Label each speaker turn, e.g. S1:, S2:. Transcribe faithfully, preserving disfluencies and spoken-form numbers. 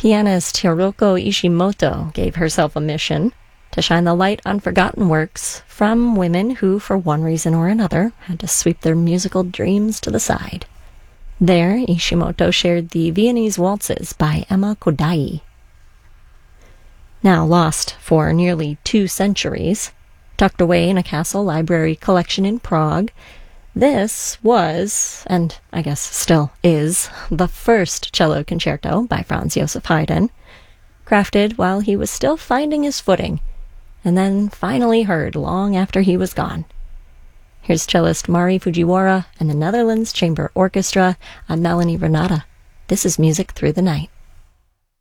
S1: Pianist Hiroko Ishimoto gave herself a mission to shine the light on forgotten works from women who, for one reason or another, had to sweep their musical dreams to the side. There, Ishimoto shared the Viennese Waltzes by Emma Kodai. Now lost for nearly two centuries, tucked away in a castle library collection in Prague, this was, and I guess still is, the first cello concerto by Franz Joseph Haydn, crafted while he was still finding his footing, and then finally heard long after he was gone. Here's cellist Mari Fujiwara and the Netherlands Chamber Orchestra. I'm Melanie Renata. This is Music Through the Night.